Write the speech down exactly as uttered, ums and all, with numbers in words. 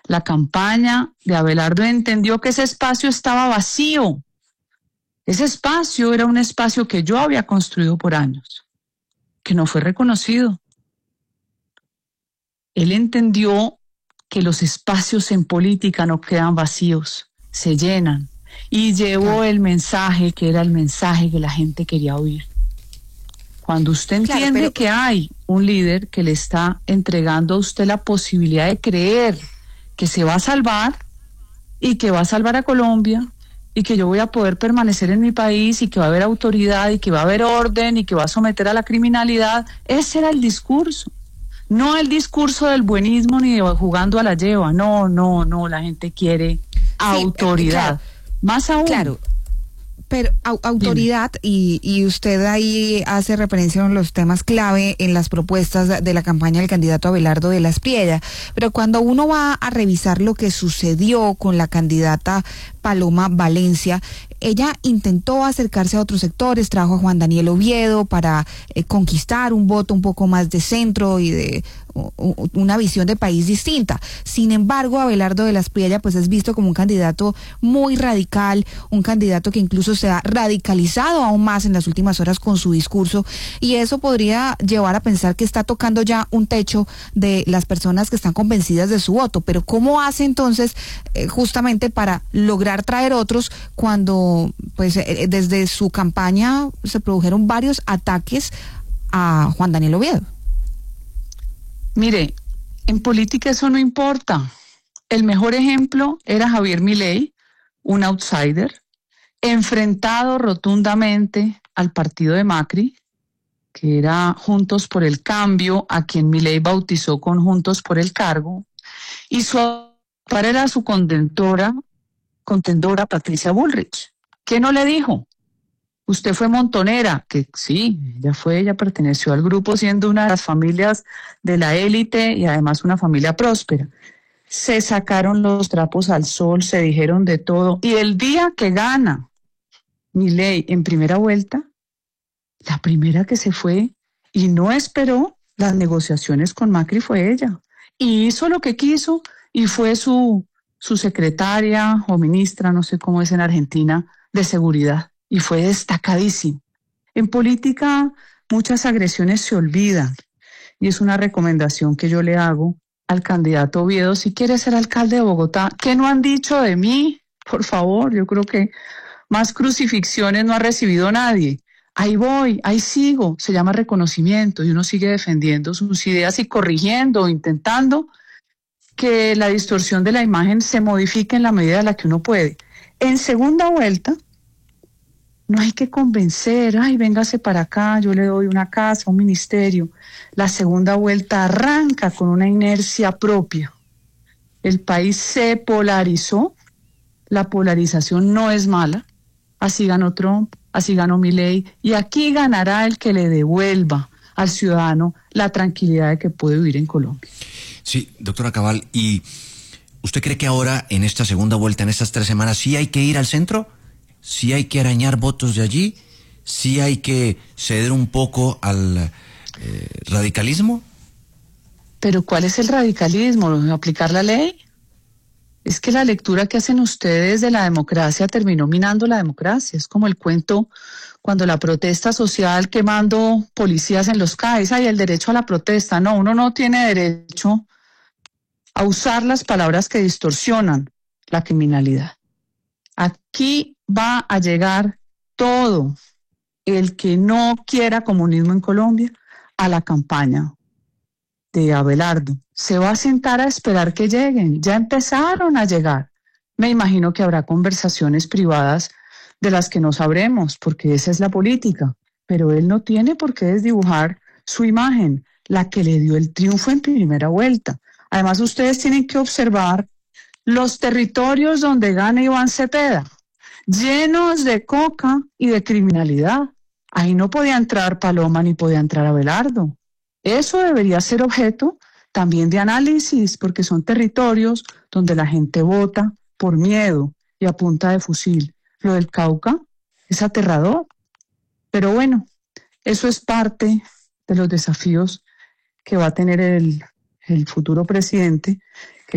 La campaña de Abelardo entendió que ese espacio estaba vacío. Ese espacio era un espacio que yo había construido por años, que no fue reconocido. Él entendió que los espacios en política no quedan vacíos, se llenan, y llevó el mensaje que era el mensaje que la gente quería oír. Cuando usted entiende claro, pero... que hay un líder que le está entregando a usted la posibilidad de creer que se va a salvar y que va a salvar a Colombia y que yo voy a poder permanecer en mi país y que va a haber autoridad y que va a haber orden y que va a someter a la criminalidad, ese era el discurso. No el discurso del buenismo ni de jugando a la lleva, no, no, no, la gente quiere sí, autoridad. Eh, claro, Más aún. Claro. Pero au, autoridad, y, y usted ahí hace referencia a los temas clave en las propuestas de la campaña del candidato Abelardo de la Espriella, pero cuando uno va a revisar lo que sucedió con la candidata Paloma Valencia, ella intentó acercarse a otros sectores, trajo a Juan Daniel Oviedo para eh, conquistar un voto un poco más de centro y de uh, una visión de país distinta. Sin embargo, Abelardo de la Espriella pues es visto como un candidato muy radical, un candidato que incluso se ha radicalizado aún más en las últimas horas con su discurso, y eso podría llevar a pensar que está tocando ya un techo de las personas que están convencidas de su voto. Pero ¿cómo hace entonces eh, justamente para lograr traer otros cuando pues eh, desde su campaña se produjeron varios ataques a Juan Daniel Oviedo? Mire, en política eso no importa. El mejor ejemplo era Javier Milei, un outsider, enfrentado rotundamente al partido de Macri, que era Juntos por el Cambio, a quien Milei bautizó con Juntos por el Cargo, y su par era su contendora, contendora Patricia Bullrich. ¿Qué no le dijo? Usted fue montonera, que sí, ella fue, ella perteneció al grupo siendo una de las familias de la élite y además una familia próspera. Se sacaron los trapos al sol, se dijeron de todo, y el día que gana Milei en primera vuelta, la primera que se fue y no esperó las negociaciones con Macri fue ella, y hizo lo que quiso y fue su, su secretaria o ministra, no sé cómo es en Argentina, de seguridad, y fue destacadísimo. En política muchas agresiones se olvidan, y es una recomendación que yo le hago al candidato Oviedo, si quiere ser alcalde de Bogotá. ¿Qué no han dicho de mí? Por favor, yo creo que más crucifixiones no ha recibido nadie. Ahí voy, ahí sigo, se llama reconocimiento, y uno sigue defendiendo sus ideas y corrigiendo, intentando que la distorsión de la imagen se modifique en la medida en la que uno puede. En segunda vuelta, no hay que convencer, ay, véngase para acá, yo le doy una casa, un ministerio. La segunda vuelta arranca con una inercia propia. El país se polarizó, la polarización no es mala, así ganó Trump, así ganó Milei, y aquí ganará el que le devuelva al ciudadano la tranquilidad de que puede vivir en Colombia. Sí, doctora Cabal, ¿y usted cree que ahora, en esta segunda vuelta, en estas tres semanas, sí hay que ir al centro? ¿Sí hay que arañar votos de allí? ¿Sí hay que ceder un poco al eh, radicalismo? ¿Pero cuál es el radicalismo? ¿Aplicar la ley? Es que la lectura que hacen ustedes de la democracia terminó minando la democracia. Es como el cuento cuando la protesta social quemando policías en los C A E. Hay el derecho a la protesta. No, uno no tiene derecho a usar las palabras que distorsionan la criminalidad. Aquí va a llegar todo el que no quiera comunismo en Colombia a la campaña de Abelardo. Se va a sentar a esperar que lleguen. Ya empezaron a llegar. Me imagino que habrá conversaciones privadas de las que no sabremos, porque esa es la política. Pero él no tiene por qué desdibujar su imagen, la que le dio el triunfo en primera vuelta. Además, ustedes tienen que observar los territorios donde gana Iván Cepeda, llenos de coca y de criminalidad. Ahí no podía entrar Paloma ni podía entrar Abelardo. Eso debería ser objeto también de análisis, porque son territorios donde la gente vota por miedo y a punta de fusil. Lo del Cauca es aterrador. Pero bueno, eso es parte de los desafíos que va a tener el, el futuro presidente,